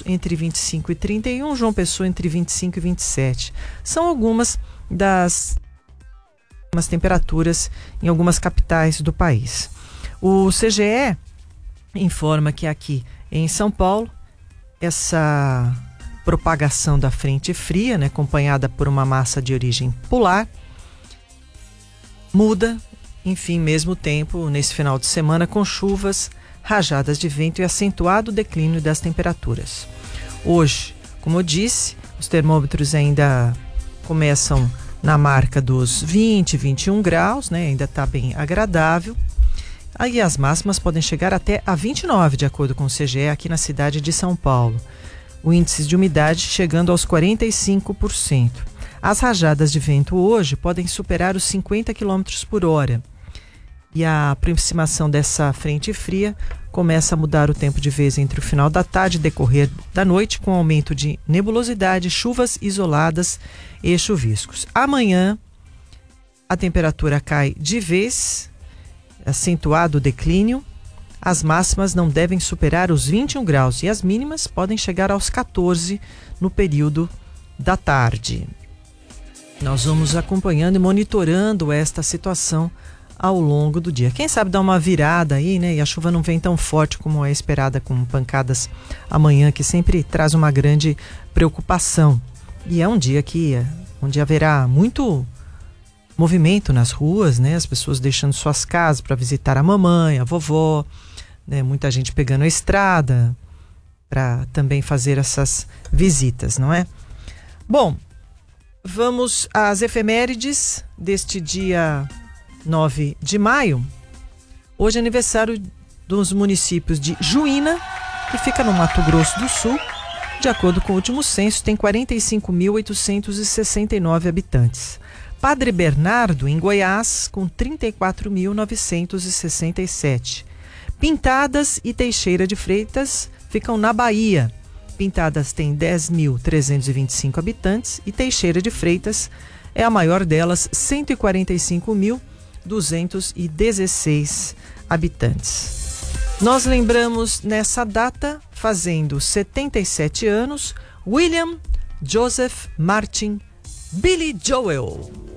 entre 25 e 31, João Pessoa entre 25 e 27. São algumas das temperaturas em algumas capitais do país. O CGE informa que aqui em São Paulo, essa propagação da frente fria, né, acompanhada por uma massa de origem polar, muda, enfim, mesmo tempo nesse final de semana com chuvas, rajadas de vento e acentuado declínio das temperaturas. Hoje, como eu disse, os termômetros ainda começam na marca dos 20, 21 graus, né? Ainda está bem agradável. Aí as máximas podem chegar até a 29, de acordo com o CGE, aqui na cidade de São Paulo. O índice de umidade chegando aos 45%. As rajadas de vento hoje podem superar os 50 km por hora. E a aproximação dessa frente fria começa a mudar o tempo de vez entre o final da tarde e decorrer da noite, com aumento de nebulosidade, chuvas isoladas e chuviscos. Amanhã, a temperatura cai de vez, acentuado o declínio. As máximas não devem superar os 21 graus e as mínimas podem chegar aos 14 no período da tarde. Nós vamos acompanhando e monitorando esta situação ao longo do dia. Quem sabe dar uma virada aí, né? E a chuva não vem tão forte como é esperada, com pancadas amanhã, que sempre traz uma grande preocupação. E é um dia onde haverá muito movimento nas ruas, né? As pessoas deixando suas casas para visitar a mamãe, a vovó, né? Muita gente pegando a estrada para também fazer essas visitas, não é? Bom, vamos às efemérides deste dia 9 de maio. Hoje é aniversário dos municípios de Juína, que fica no Mato Grosso do Sul. De acordo com o último censo, tem 45.869 habitantes. Padre Bernardo, em Goiás, com 34.967. Pintadas e Teixeira de Freitas ficam na Bahia. Pintadas tem 10.325 habitantes e Teixeira de Freitas é a maior delas, 145.216 habitantes. Nós lembramos nessa data, fazendo 77 anos, William Joseph Martin Billy Joel.